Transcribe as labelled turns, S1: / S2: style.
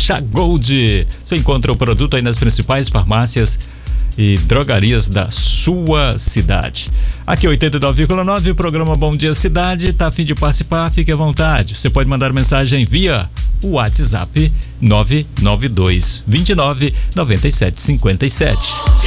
S1: Chá Gold. Você encontra o produto aí nas principais farmácias e drogarias da sua cidade. Aqui 89,9, o programa Bom Dia Cidade. Tá a fim de participar? Fique à vontade. Você pode mandar mensagem via o WhatsApp 992 29 97 57.